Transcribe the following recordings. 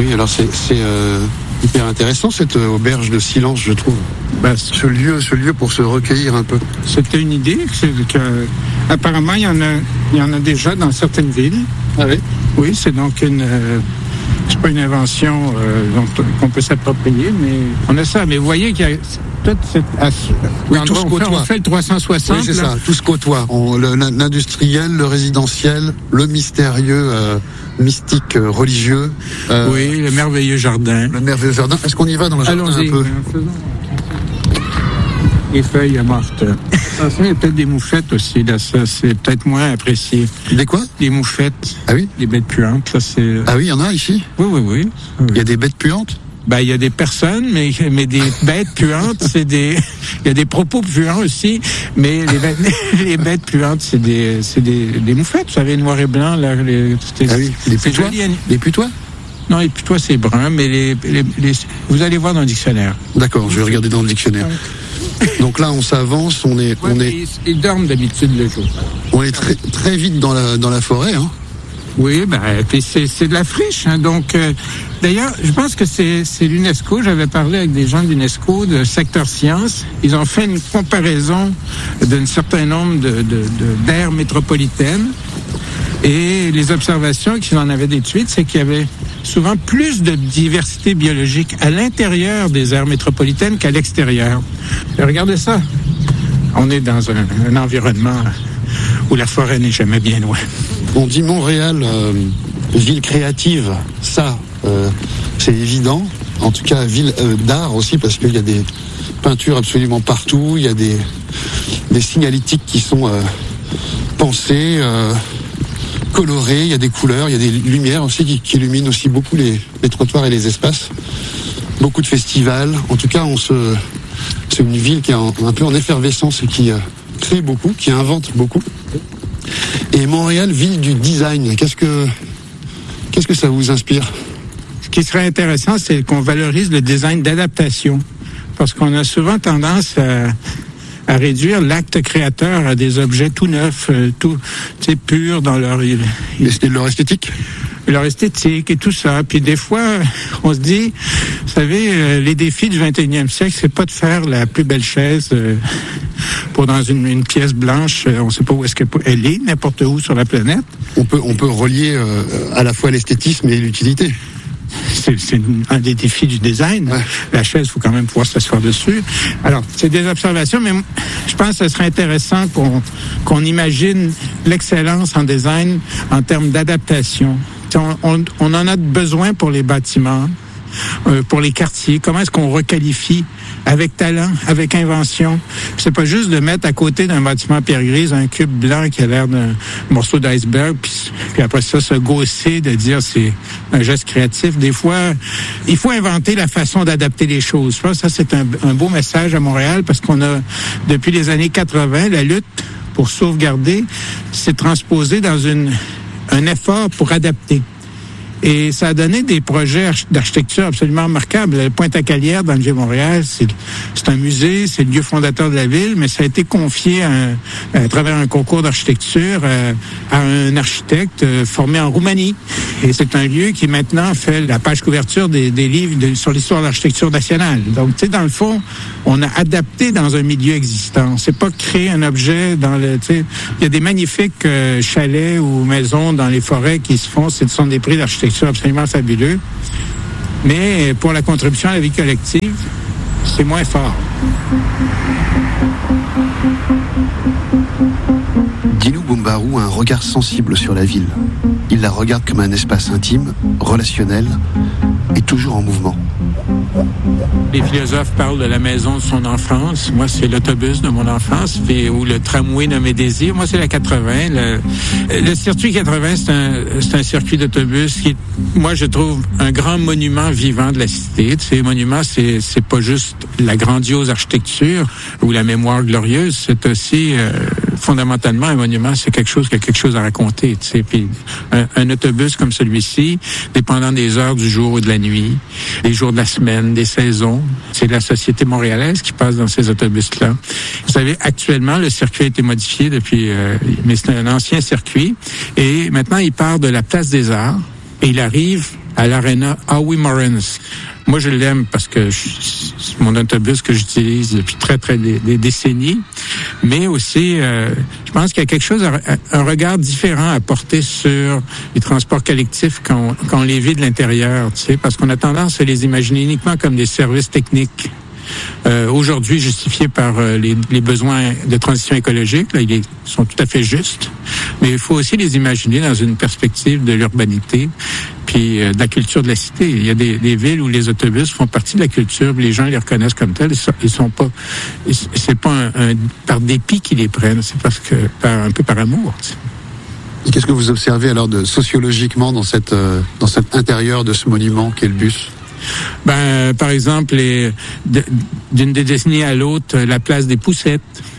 Oui, alors c'est hyper intéressant cette auberge de silence, je trouve. Ce lieu pour se recueillir un peu. C'était une idée apparemment il y en a déjà dans certaines villes. Ah oui? Oui, c'est donc c'est pas une invention qu'on peut s'approprier, mais on a ça. Mais vous voyez qu'il y a toute cette... Oui, tout se côtoie. On fait le 360. Oui, c'est ça, tout se côtoie. L'industriel, le résidentiel, le mystérieux, mystique, religieux. Oui, le merveilleux jardin. Le merveilleux jardin. Est-ce qu'on y va dans le jardin un peu? Les feuilles mortes. Il y a peut-être des moufettes aussi, là, ça, c'est peut-être moins apprécié. Des quoi? Des moufettes. Ah oui? Des bêtes puantes, ça c'est... Ah oui, il y en a ici? Oui. Il y a des bêtes puantes? Il y a des personnes, mais des bêtes puantes, il y a des propos puants aussi, mais les bêtes puantes, c'est des moufettes, vous savez, noir et blanc, là, ah oui, les putois? Les putois? Non, les putois, c'est brun, mais vous allez voir dans le dictionnaire. D'accord, je vais regarder dans le dictionnaire. Donc là, on s'avance, Ils dorment d'habitude le jour. On est très, très vite dans la forêt, hein. Oui, c'est de la friche, hein. Donc, d'ailleurs, je pense que c'est l'UNESCO. J'avais parlé avec des gens de l'UNESCO, de secteur sciences. Ils ont fait une comparaison d'un certain nombre d'aires métropolitaines. Et les observations qu'ils en avaient déduites, c'est qu'il y avait souvent plus de diversité biologique à l'intérieur des aires métropolitaines qu'à l'extérieur. Et regardez ça. On est dans un environnement où la forêt n'est jamais bien loin. On dit Montréal, ville créative, ça, c'est évident. En tout cas, ville d'art aussi, parce qu'il y a des peintures absolument partout. Il y a des signalétiques qui sont pensées, colorées. Il y a des couleurs, il y a des lumières aussi qui illuminent aussi beaucoup les trottoirs et les espaces. Beaucoup de festivals. En tout cas, c'est une ville qui est un peu en effervescence et qui crée beaucoup, qui invente beaucoup. Et Montréal, ville du design, qu'est-ce que ça vous inspire? Ce qui serait intéressant, c'est qu'on valorise le design d'adaptation. Parce qu'on a souvent tendance à réduire l'acte créateur à des objets tout neufs, tout purs dans leur esthétique. Leur esthétique et tout ça. Puis des fois, on se dit, vous savez, les défis du 21e siècle, c'est pas de faire la plus belle chaise pour dans une pièce blanche, on sait pas où est-ce qu'elle est, n'importe où sur la planète. On peut relier à la fois l'esthétisme et l'utilité. C'est un des défis du design. Ouais. La chaise, il faut quand même pouvoir s'asseoir dessus. Alors, c'est des observations, mais je pense que ce serait intéressant qu'on imagine l'excellence en design en termes d'adaptation. On en a besoin pour les bâtiments, pour les quartiers. Comment est-ce qu'on requalifie avec talent, avec invention? C'est pas juste de mettre à côté d'un bâtiment pierre grise un cube blanc qui a l'air d'un morceau d'iceberg, puis après ça, se gausser de dire c'est un geste créatif. Des fois, il faut inventer la façon d'adapter les choses. Je pense que ça, c'est un beau message à Montréal, parce qu'on a, depuis les années 80, la lutte pour sauvegarder s'est transposée dans un effort pour adapter. Et ça a donné des projets d'architecture absolument remarquables. Pointe-à-Calière, dans le Vieux-Montréal, c'est un musée, c'est le lieu fondateur de la ville, mais ça a été confié à travers un concours d'architecture à un architecte formé en Roumanie. Et c'est un lieu qui maintenant fait la page couverture des livres sur l'histoire de l'architecture nationale. Donc, tu sais, dans le fond, on a adapté dans un milieu existant. C'est pas créer un objet dans le... Tu sais, il y a des magnifiques chalets ou maisons dans les forêts qui se font, ce sont des prix d'architecture absolument fabuleux, mais pour la contribution à la vie collective, c'est moins fort. Dino Boumbarou a un regard sensible sur la ville. Il la regarde comme un espace intime, relationnel et toujours en mouvement. Les philosophes parlent de la maison de son enfance. Moi, c'est l'autobus de mon enfance, ou le tramway de mes désirs. Moi, c'est la 80. Le circuit 80, c'est un circuit d'autobus qui est, moi, je trouve, un grand monument vivant de la cité. Ces monuments, c'est pas juste la grandiose architecture ou la mémoire glorieuse. C'est aussi fondamentalement un monument. C'est quelque chose qui a quelque chose à raconter. Tu sais. Puis un autobus comme celui-ci, dépendant des heures du jour ou de la nuit, des jours de la semaine, des saisons. C'est la société montréalaise qui passe dans ces autobus-là. Vous savez, actuellement, le circuit a été modifié depuis, mais c'est un ancien circuit. Et maintenant, il part de la Place des Arts et il arrive à l'aréna Howie Morris. Moi, je l'aime parce que c'est mon autobus que j'utilise depuis des décennies. Mais aussi, je pense qu'il y a quelque chose, un regard différent à porter sur les transports collectifs quand on les vit de l'intérieur, tu sais, parce qu'on a tendance à les imaginer uniquement comme des services techniques. Aujourd'hui justifiés par les besoins de transition écologique, là, ils sont tout à fait justes, mais il faut aussi les imaginer dans une perspective de l'urbanité, puis de la culture de la cité. Il y a des villes où les autobus font partie de la culture, les gens les reconnaissent comme tels. Ils sont pas, c'est pas par dépit qu'ils les prennent, c'est parce que un peu par amour. Tu sais. Et qu'est-ce que vous observez alors sociologiquement dans cet intérieur de ce monument qu'est le bus? Par exemple, d'une décennie à l'autre, la place des Poussettes,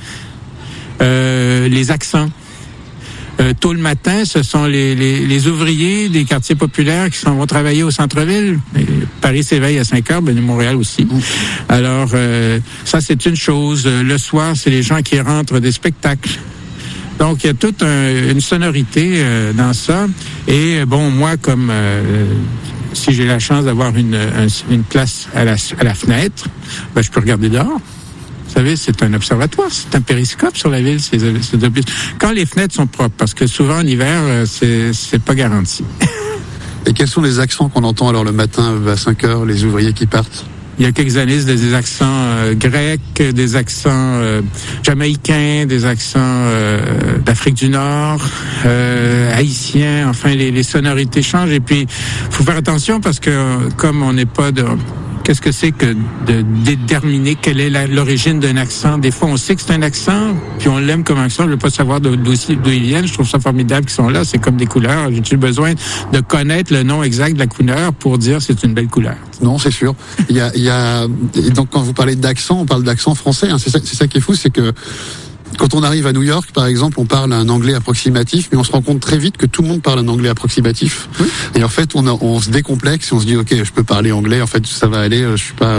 les accents. Tôt le matin, ce sont les ouvriers des quartiers populaires qui s'en vont travailler au centre-ville. Paris s'éveille à 5 heures, Montréal aussi. Alors, ça, c'est une chose. Le soir, c'est les gens qui rentrent des spectacles. Donc, il y a toute une sonorité dans ça. Et bon, moi, comme si j'ai la chance d'avoir une place à la fenêtre, je peux regarder dehors. Vous savez, c'est un observatoire, c'est un périscope sur la ville, ces autobus. Quand les fenêtres sont propres, parce que souvent en hiver, c'est pas garanti. Et quels sont les accents qu'on entend alors le matin à 5 heures, les ouvriers qui partent? Il y a quelques années, c'était des accents grecs, des accents jamaïcains, des accents d'Afrique du Nord, haïtiens. Enfin, les sonorités changent. Et puis, faut faire attention parce que comme on n'est pas qu'est-ce que c'est que de déterminer quelle est l'origine d'un accent? Des fois, on sait que c'est un accent, puis on l'aime comme accent. Je veux pas savoir d'où ils viennent. Je trouve ça formidable qu'ils sont là. C'est comme des couleurs. J'ai-tu besoin de connaître le nom exact de la couleur pour dire c'est une belle couleur? Non, c'est sûr. Il y a et donc quand vous parlez d'accent, on parle d'accent français. Hein. C'est ça qui est fou, c'est que quand on arrive à New York, par exemple, on parle un anglais approximatif, mais on se rend compte très vite que tout le monde parle un anglais approximatif. Oui. Et en fait, on se décomplexe et on se dit, ok, je peux parler anglais, en fait, ça va aller, je suis pas...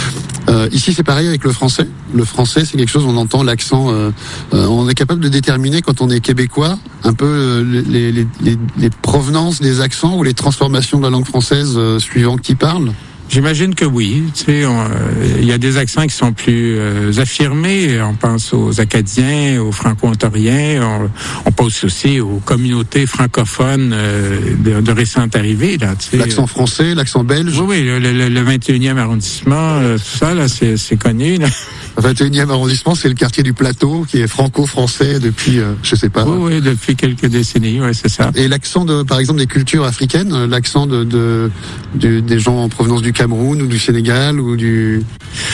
Ici, c'est pareil avec le français. Le français, c'est quelque chose, on entend l'accent, on est capable de déterminer quand on est québécois, un peu les provenances des accents ou les transformations de la langue française suivant qui parle. J'imagine que oui. Tu sais, il y a des accents qui sont plus affirmés. On pense aux Acadiens, aux Franco-Ontariens. On pense aussi aux communautés francophones de récente arrivée. Là, tu sais. L'accent français, l'accent belge. Oui, le 21e arrondissement, tout ça, là, c'est connu. Là. Le 21e arrondissement, c'est le quartier du Plateau qui est franco-français depuis, je sais pas. Oui, depuis quelques décennies, ouais, c'est ça. Et l'accent par exemple, des cultures africaines, l'accent des gens en provenance du Cameroun ou du Sénégal ou du...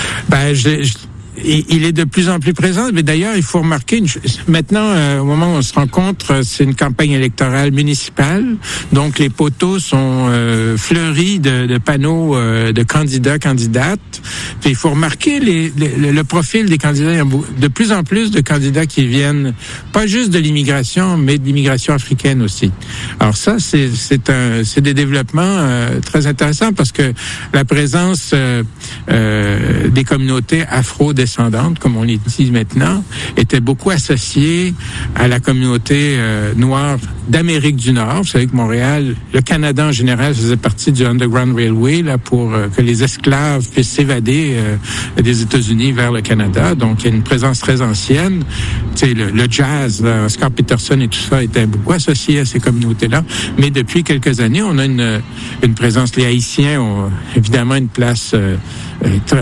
Il est de plus en plus présent, mais d'ailleurs, il faut remarquer, maintenant, au moment où on se rencontre, c'est une campagne électorale municipale, donc les poteaux sont fleuris de panneaux de candidates. Puis il faut remarquer le profil des candidats. Il y a de plus en plus de candidats qui viennent, pas juste de l'immigration, mais de l'immigration africaine aussi. Alors ça, c'est des développements très intéressants parce que la présence des communautés afro-descendantes, comme on les dit maintenant, était beaucoup associée à la communauté noire d'Amérique du Nord. Vous savez que Montréal, le Canada en général, faisait partie du Underground Railway là pour que les esclaves puissent s'évader des États-Unis vers le Canada. Donc, il y a une présence très ancienne. Tu sais, le jazz, là, Oscar Peterson et tout ça étaient beaucoup associés à ces communautés-là. Mais depuis quelques années, on a une présence. Les Haïtiens ont évidemment une place